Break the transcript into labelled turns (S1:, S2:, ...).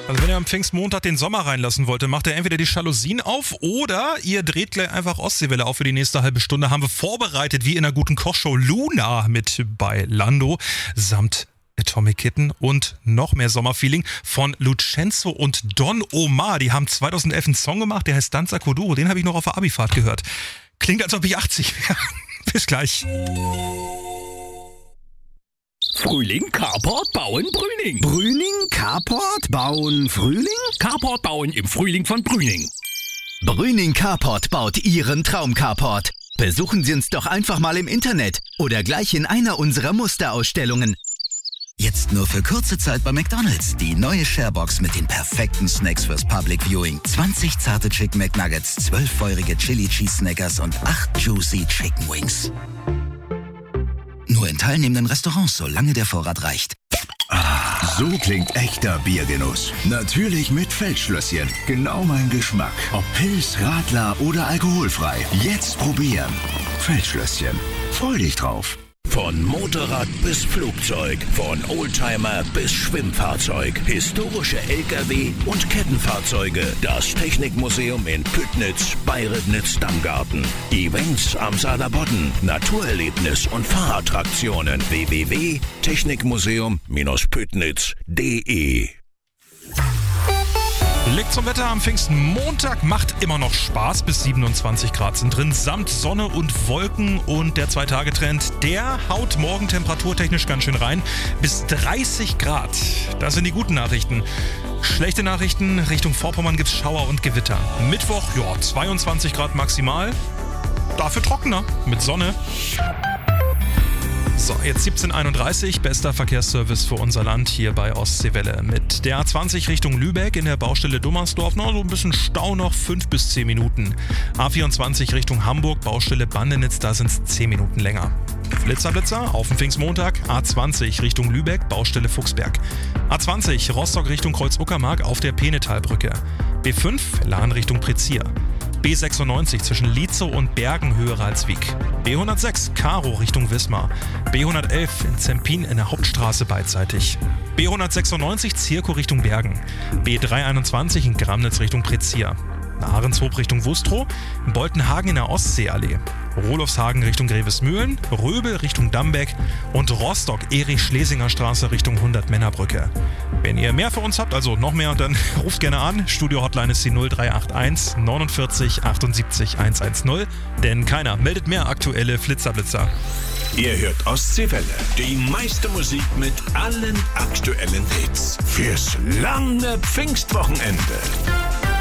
S1: Also wenn ihr am Pfingstmontag den Sommer reinlassen wollt, dann macht ihr entweder die Jalousien auf oder ihr dreht gleich einfach Ostseewelle auf für die nächste halbe Stunde. Haben wir vorbereitet, wie in einer guten Kochshow, Luna mit bei Lando samt Atomic Kitten und noch mehr Sommerfeeling von Lucenzo und Don Omar. Die haben 2011 einen Song gemacht, der heißt Danza Kuduro. Den habe ich noch auf der Abifahrt gehört. Klingt, als ob ich 80 wäre. Bis gleich.
S2: Frühling, Carport, Bauen, Brüning.
S3: Brüning, Carport, Bauen, Frühling?
S2: Carport bauen im Frühling von Brüning.
S3: Brüning Carport baut Ihren Traum-Carport. Besuchen Sie uns doch einfach mal im Internet oder gleich in einer unserer Musterausstellungen. Jetzt nur für kurze Zeit bei McDonald's. Die neue Sharebox mit den perfekten Snacks fürs Public Viewing. 20 zarte Chicken McNuggets, 12 feurige Chili Cheese Snackers und 8 Juicy Chicken Wings. Nur in teilnehmenden Restaurants, solange der Vorrat reicht.
S4: So klingt echter Biergenuss. Natürlich mit Feldschlösschen. Genau mein Geschmack. Ob Pils, Radler oder alkoholfrei. Jetzt probieren. Feldschlösschen. Freu dich drauf.
S2: Von Motorrad bis Flugzeug, von Oldtimer bis Schwimmfahrzeug, historische LKW und Kettenfahrzeuge. Das Technikmuseum in Püttnitz, Bayrednitz-Dammgarten. Events am Saarlandbodden, Naturerlebnis und Fahrattraktionen. www.technikmuseum-püttnitz.de.
S1: Blick zum Wetter am Pfingstmontag, macht immer noch Spaß, bis 27 Grad sind drin, samt Sonne und Wolken, und der 2-Tage-Trend, der haut morgen temperaturtechnisch ganz schön rein, bis 30 Grad. Das sind die guten Nachrichten. Schlechte Nachrichten, Richtung Vorpommern gibt's Schauer und Gewitter. Mittwoch, 22 Grad maximal, dafür trockener, mit Sonne. So, jetzt 17:31, bester Verkehrsservice für unser Land hier bei Ostseewelle. Mit der A20 Richtung Lübeck in der Baustelle Dummersdorf noch so ein bisschen Stau, noch 5 bis 10 Minuten. A24 Richtung Hamburg, Baustelle Bandenitz, da sind es 10 Minuten länger. Blitzer auf dem Pfingstmontag, A20 Richtung Lübeck, Baustelle Fuchsberg. A20 Rostock Richtung Kreuz-Uckermark auf der Penetalbrücke. B5 Lahn Richtung Prezier. B96 zwischen Lietzow und Bergen Höheralswijk. B106 Karo Richtung Wismar. B111 in Zempin in der Hauptstraße beidseitig. B196 Zirkow Richtung Bergen. B321 in Gramnitz Richtung Prezier. Ahrenshoop Richtung Wustrow. Boltenhagen in der Ostseeallee. Rolofshagen Richtung Grevesmühlen, Röbel Richtung Dambeck und Rostock Erich-Schlesinger Straße Richtung 100-Männer-Brücke. Wenn ihr mehr für uns habt, also noch mehr, dann ruft gerne an. Studio-Hotline ist die 0381 49 78 110, denn keiner meldet mehr aktuelle Flitzerblitzer.
S4: Ihr hört Ostseewelle. Die meiste Musik mit allen aktuellen Hits. Fürs lange Pfingstwochenende.